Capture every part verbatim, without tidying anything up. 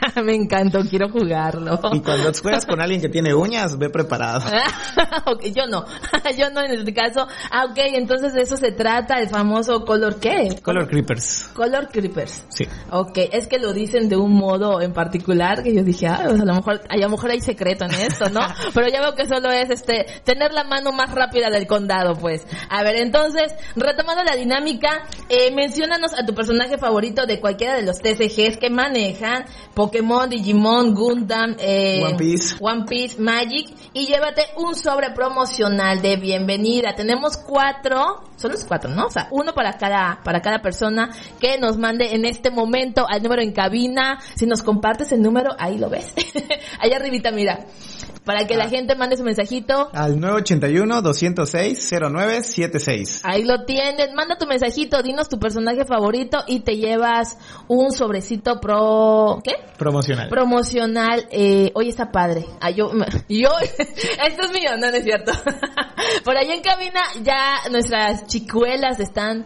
Me encantó, quiero jugarlo. Y cuando juegas con alguien que tiene uñas, ve preparado. Okay, yo no, yo no en este caso. Ah, ok, entonces de eso se trata, el famoso color, ¿qué? Color Creepers. Color Creepers. Sí. Ok, es que lo dicen de un modo en particular que yo dije, ah, pues a lo mejor, a lo mejor hay secreto en esto, ¿no? Pero ya veo que solo es este, tener la mano más rápida del condado, pues. A ver, entonces, retomando la dinámica, eh, menciónanos a tu personaje favorito de cualquiera de los T C Gs que manejan, Pokémon, Digimon, Gundam, eh, One Piece. One Piece, Magic, y llévate un sobre promocional de bienvenida. Tenemos cuatro, son los cuatro, ¿no? O sea, uno para cada, para cada persona que nos mande en este momento al número en cabina. Si nos compartes el número, ahí lo ves. Allá arribita, mira. Para que ah. la gente mande su mensajito. Al nueve ocho uno, dos cero seis, cero nueve siete seis. Ahí lo tienes. Manda tu mensajito, dinos tu personaje favorito y te llevas un sobrecito pro... ¿Qué? Promocional. Promocional. Eh, oye, está padre. Ah, yo... yo esto es mío, no, no es cierto. Por ahí en cabina ya nuestras chicuelas están...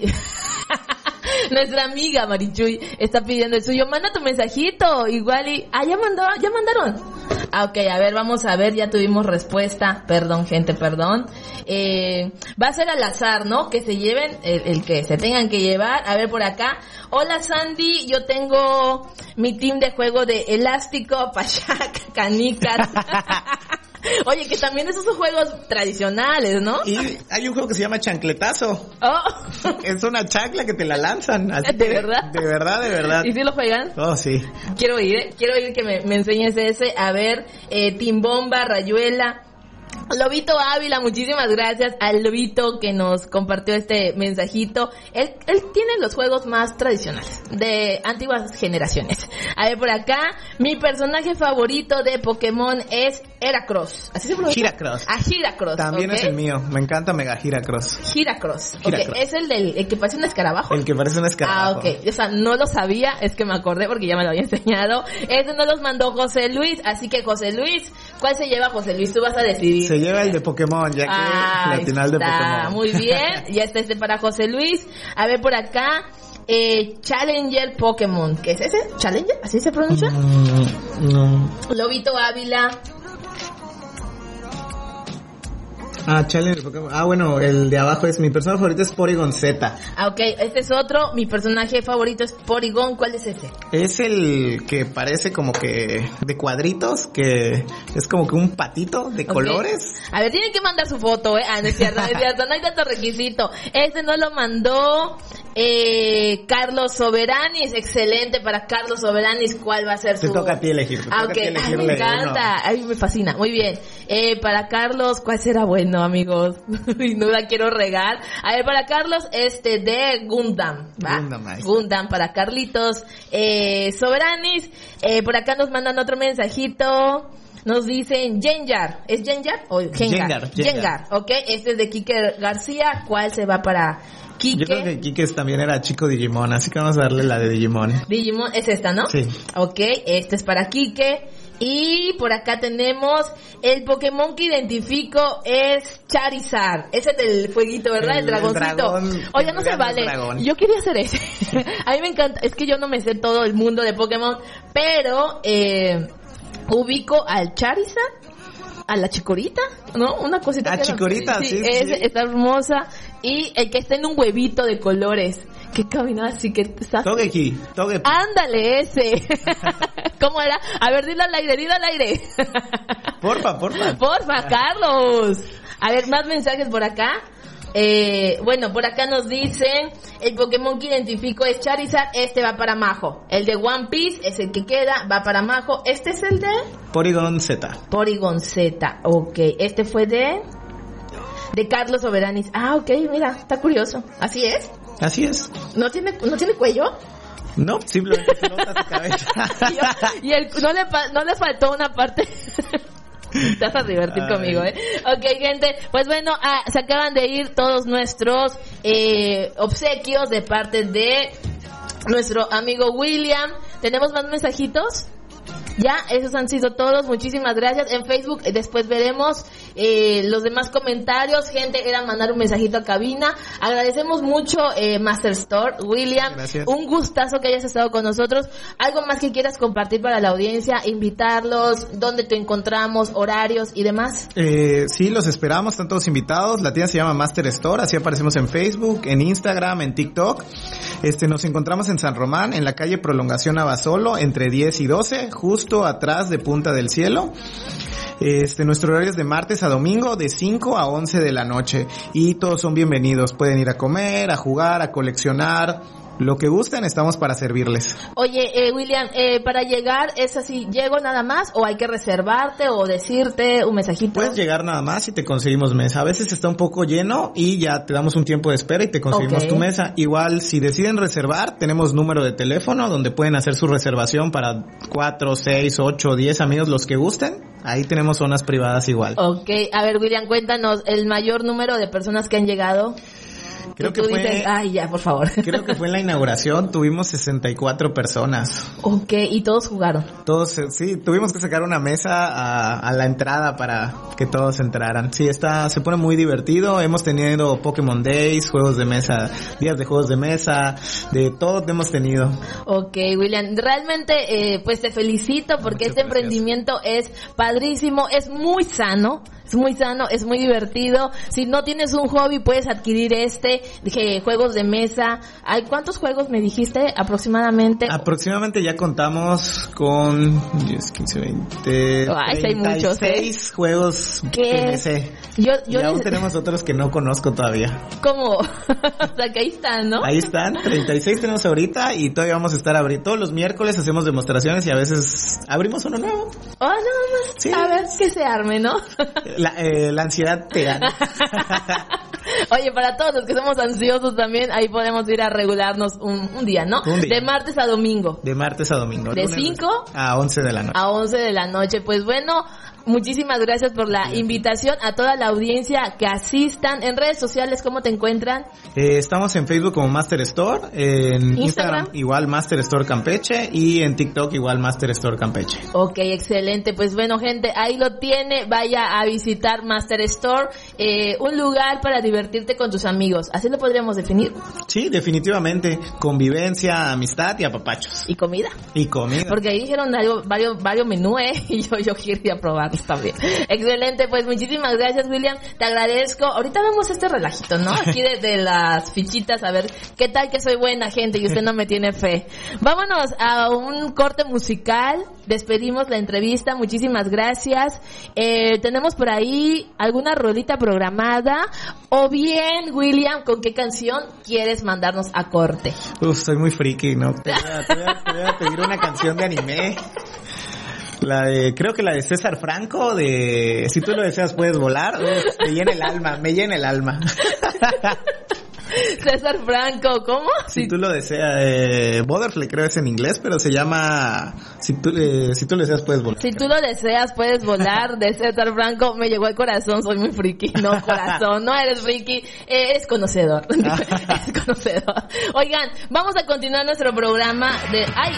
Nuestra amiga Marichuy está pidiendo el suyo. Manda tu mensajito, igual y... Ah, ya mandó, ya mandaron. Ah, ok, a ver, vamos a ver, ya tuvimos respuesta. Perdón, gente, perdón. Eh, va a ser al azar, ¿no? Que se lleven el, el que se tengan que llevar. A ver, por acá. Hola, Sandy, yo tengo mi team de juego de Elástico, Pachak, Canicas. Oye, que también esos son juegos tradicionales, ¿no? Y hay un juego que se llama Chancletazo. Oh. Es una chancla que te la lanzan. Así ¿De que, verdad? De verdad, de verdad. ¿Y si lo juegan? Oh, sí. Quiero ir, ¿eh? Quiero ir que me, me enseñes ese. A ver, eh, Timbomba, Rayuela. Lobito Ávila, muchísimas gracias al Lobito que nos compartió este mensajito. Él, él tiene los juegos más tradicionales de antiguas generaciones. A ver, por acá, mi personaje favorito de Pokémon es Heracross. ¿Así se pronuncia? Heracross. Ah, Heracross. También ¿okay? Es el mío. Me encanta Mega Heracross. Heracross. Heracross. Okay. Es el del el que parece un escarabajo. El que parece un escarabajo. Ah, ok. O sea, no lo sabía, es que me acordé porque ya me lo había enseñado. Ese no los mandó José Luis, así que José Luis, ¿cuál se lleva José Luis? Tú vas a decidir. Se lleva el de Pokémon, ya que ah, la final de Pokémon. Muy bien, ya está este para José Luis. A ver por acá, eh, Challenger Pokémon. ¿Qué es ese? ¿Challenger? ¿Así se pronuncia? Mm, no. Lobito Ávila. Ah, Challenger Pokémon. Ah, bueno, el de abajo es mi personaje favorito es Porygon Z. Ah, ok, este es otro. Mi personaje favorito es Porygon. ¿Cuál es ese? Es el que parece como que de cuadritos, que es como que un patito de okay. colores. A ver, tienen que mandar su foto, eh. Ah, no es cierto, no es cierto, no hay tanto requisito. Este no lo mandó eh, Carlos Soberanis. Excelente para Carlos Soberanis. ¿Cuál va a ser su...? Te toca a ti elegir. Te ah, ok. Ay, me encanta. Ay, me fascina. Muy bien. Eh, para Carlos, ¿cuál será bueno? No, amigos, sin duda quiero regar. A ver, para Carlos, este de Gundam, ¿va? Gundam, Gundam para Carlitos. Eh, Soberanis, eh, por acá nos mandan otro mensajito. Nos dicen Gengar. ¿Es Gengar o Gengar? Gengar, Gengar. Gengar, ok. Este es de Kike García. ¿Cuál se va para Kike? Yo creo que Kike también era chico Digimon, así que vamos a darle la de Digimon. Digimon es esta, ¿no? Sí. Ok, este es para Kike. Y por acá tenemos el Pokémon que identifico es Charizard. Ese es del fueguito, ¿verdad? El, el dragoncito. El dragón, Oye, no se vale. Yo quería hacer ese. A mí me encanta. Es que yo no me sé todo el mundo de Pokémon, pero eh, ubico al Charizard, a la Chikorita, ¿no? Una cosita. A que Chikorita, sí, sí, es, sí. Está hermosa. Y el que está en un huevito de colores. Que caminaba así que está... Togepi, Togepi. Ándale, ese. ¿Cómo era? A ver, dilo al aire, dilo al aire. Porfa, porfa. Porfa, Carlos. A ver, más mensajes por acá. Eh, bueno, por acá nos dicen, el Pokémon que identifico es Charizard, este va para Majo. El de One Piece es el que queda, va para Majo. Este es el de... Porygon Z. Porygon Z, ok. Este fue de... De Carlos Soberanis. Ah, ok, mira, está curioso. ¿Así es? Así es. ¿No tiene, no tiene cuello? No, simplemente se nota su cabeza. y, y el, no, le, no le faltó una parte... Te vas a divertir Ay. conmigo, ¿eh? Ok, gente, pues bueno, ah, se acaban de ir todos nuestros eh, obsequios de parte de nuestro amigo William. ¿Tenemos más mensajitos? Ya, esos han sido todos. Muchísimas gracias. En Facebook después veremos Eh, los demás comentarios, gente, era mandar un mensajito a cabina. Agradecemos mucho, eh, Master Store, William. Gracias. Un gustazo que hayas estado con nosotros. ¿Algo más que quieras compartir para la audiencia? Invitarlos, dónde te encontramos, horarios y demás. Eh, sí, los esperamos, están todos invitados. La tienda se llama Master Store, así aparecemos en Facebook, en Instagram, en TikTok. Este, nos encontramos en San Román, en la calle Prolongación Abasolo, entre diez y doce, justo atrás de Punta del Cielo. Este, nuestro horario es de martes a domingo, de cinco a once de la noche. Y todos son bienvenidos. Pueden ir a comer, a jugar, a coleccionar. Lo que gusten, estamos para servirles. Oye, eh, William, eh, para llegar, ¿es así, llego nada más o hay que reservarte o decirte un mensajito? Puedes llegar nada más y te conseguimos mesa. A veces está un poco lleno y ya te damos un tiempo de espera y te conseguimos Okay. tu mesa. Igual, si deciden reservar, tenemos número de teléfono donde pueden hacer su reservación para cuatro, seis, ocho, diez amigos, los que gusten. Ahí tenemos zonas privadas igual. Ok, a ver, William, cuéntanos el mayor número de personas que han llegado. Creo que que tú fue, dices, ay, ya, por favor. creo que fue en la inauguración, tuvimos sesenta y cuatro personas. Ok, y todos jugaron. Todos, eh, sí, tuvimos que sacar una mesa a, a la entrada para que todos entraran. Sí, está, se pone muy divertido. Hemos tenido Pokémon Days, juegos de mesa, días de juegos de mesa, de todo hemos tenido. Ok, William, realmente, eh, pues te felicito porque Muchas este gracias. emprendimiento es padrísimo, es muy sano. Es muy sano, es muy divertido. Si no tienes un hobby, puedes adquirir este, dije, juegos de mesa. ¿Hay cuántos juegos me dijiste aproximadamente? Aproximadamente ya contamos con diez, quince, veinte, Ay, sí hay muchos, ¿eh? seis juegos ¿Qué? que me sé. Yo, yo y aún neces- tenemos otros que no conozco todavía. ¿Cómo? O sea, que ahí están, ¿no? Ahí están, treinta y seis tenemos ahorita y todavía vamos a estar abriendo. Todos los miércoles hacemos demostraciones y a veces abrimos uno nuevo. Oh, nada más. Sí. A ver que se arme, ¿no? La, eh, la ansiedad te gana. Oye, para todos los que somos ansiosos también, ahí podemos ir a regularnos un, un día, ¿no? Un día. De martes a domingo. De martes a domingo. ¿De Lunes cinco? A once de la noche. A once de la noche. Pues bueno, muchísimas gracias por la invitación a toda la audiencia que asistan. En redes sociales, ¿cómo te encuentran? Eh, estamos en Facebook como Master Store, en Instagram. Instagram igual Master Store Campeche y en TikTok igual Master Store Campeche. Ok, excelente. Pues bueno, gente, ahí lo tiene. Vaya a visitar Master Store, eh, un lugar para divertirte con tus amigos. Así lo podríamos definir. Sí, definitivamente. Convivencia, amistad y apapachos. Y comida. Y comida. Porque ahí dijeron algo, varios, varios menús, ¿eh? Y yo, yo quería probarlos también. Excelente, pues muchísimas gracias, William. Te agradezco. Ahorita vemos este relajito, ¿no? Aquí de, de las fichitas, a ver qué tal que soy buena gente y usted no me tiene fe. Vámonos a un corte musical. Despedimos la entrevista. Muchísimas gracias. Eh, tenemos por ahí alguna rolita programada. O bien, William, ¿con qué canción quieres mandarnos a corte? Uf, soy muy friki, ¿no? Te voy a, te voy a- te voy a pedir una canción de anime. La de, creo que la de César Franco, de Si tú lo deseas puedes volar. Uf, me llena el alma, me llena el alma. César Franco, ¿cómo? Si tú lo deseas, eh, Butterfly creo es en inglés, pero se llama Si tú, eh, si tú lo deseas puedes volar. Si tú lo deseas, puedes volar, de César Franco. Me llegó al corazón, soy muy friki. No, corazón, no eres friki, eh, eres conocedor. Eres conocedor. Oigan, vamos a continuar nuestro programa de... ¡Ay!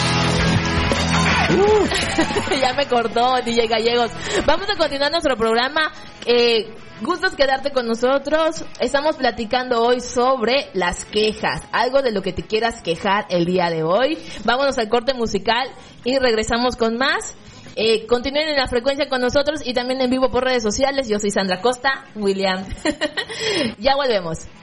Uh, ya me cortó D J Gallegos. Vamos a continuar nuestro programa. Eh, gustos quedarte con nosotros. Estamos platicando hoy sobre las quejas, algo de lo que te quieras quejar el día de hoy. Vámonos al corte musical y regresamos con más. Eh, continúen en la frecuencia con nosotros y también en vivo por redes sociales. Yo soy Sandra Costa, William. Ya volvemos.